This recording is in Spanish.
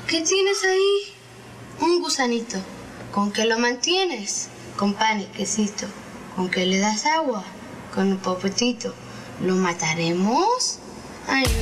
¿Qué tienes ahí? Un gusanito. ¿Con qué lo mantienes? Con pan y quesito. ¿Con qué le das agua? Con un popotito. ¿Lo mataremos? Ay,